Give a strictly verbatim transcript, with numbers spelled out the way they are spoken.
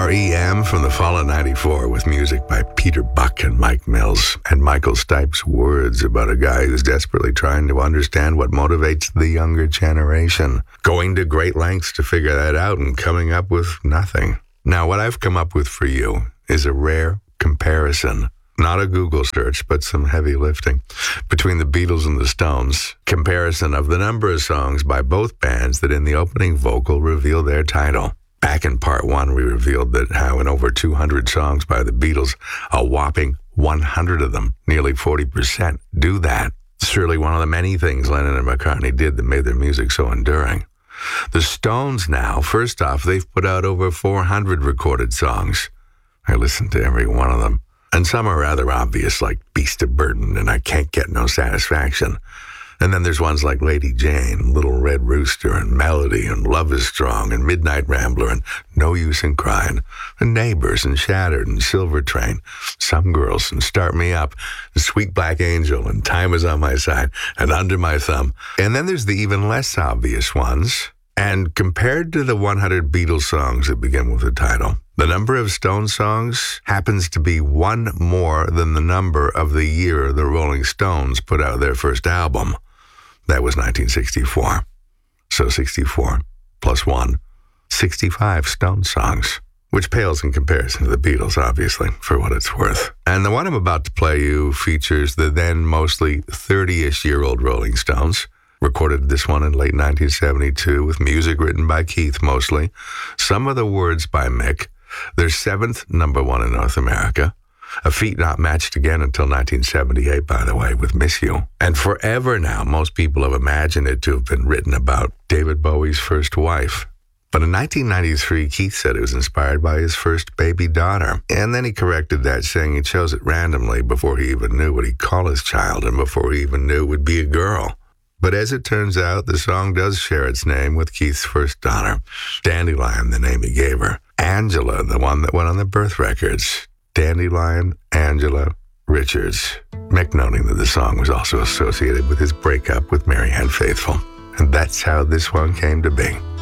R E M from the fall of ninety-four with music by Peter Buck and Mike Mills and Michael Stipe's words about a guy who's desperately trying to understand what motivates the younger generation, going to great lengths to figure that out and coming up with nothing. Now, what I've come up with for you is a rare comparison. Not a Google search, but some heavy lifting between the Beatles and the Stones. Comparison of the number of songs by both bands that in the opening vocal reveal their title. Back in part one, we revealed that how in over two hundred songs by the Beatles, a whopping one hundred of them, nearly forty percent, do that. It's surely one of the many things Lennon and McCartney did that made their music so enduring. The Stones now, first off, they've put out over four hundred recorded songs. I listened to every one of them. And some are rather obvious, like Beast of Burden and I Can't Get No Satisfaction. And then there's ones like Lady Jane, Little Red Rooster, and Melody, and Love is Strong, and Midnight Rambler, and No Use in Crying, and Neighbors, and Shattered, and Silver Train, Some Girls, and Start Me Up, and Sweet Black Angel, and Time Is on My Side, and Under My Thumb. And then there's the even less obvious ones. And compared to the one hundred Beatles songs that begin with the title, the number of Stones songs happens to be one more than the number of the year the Rolling Stones put out their first album. That was nineteen sixty-four. So sixty-four plus one, sixty-five Stones songs, which pales in comparison to the Beatles, obviously, for what it's worth. And the one I'm about to play you features the then mostly thirty-ish-year-old Rolling Stones. Recorded this one in late nineteen seventy-two with music written by Keith mostly. Some of the words by Mick. Their seventh number one in North America. A feat not matched again until nineteen seventy-eight, by the way, with Miss You. And forever now, most people have imagined it to have been written about David Bowie's first wife. But in nineteen ninety-three, Keith said it was inspired by his first baby daughter. And then he corrected that, saying he chose it randomly before he even knew what he'd call his child and before he even knew it would be a girl. But as it turns out, the song does share its name with Keith's first daughter, Dandelion, the name he gave her. Angela, the one that went on the birth records. Dandelion Angela Richards. Mick noting that the song was also associated with his breakup with Marianne Faithfull. And that's how this one came to be.